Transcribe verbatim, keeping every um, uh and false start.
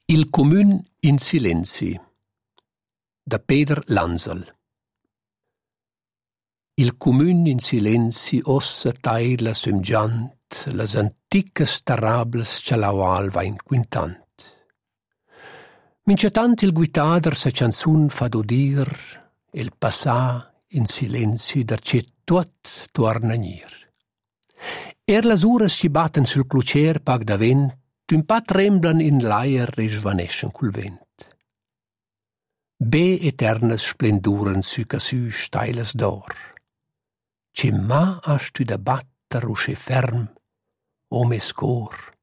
Il Comün in silenzi da Peter Lansel. Il Comün in silenzi ossa taila sumgiant las anticas tarables cialaual va inquintant. Mincetant il guitader sa chanzun fa d'udir il passà in silenzi darché tuot torna gnir. Er las uras ci batten sul clucer pag da vent, un pa tremblan in l'aer e svaneschen cul vent. Be eternas splenduren su casü steiles d'or. Ce ma hast tu da batter usce ferm, o mes cor.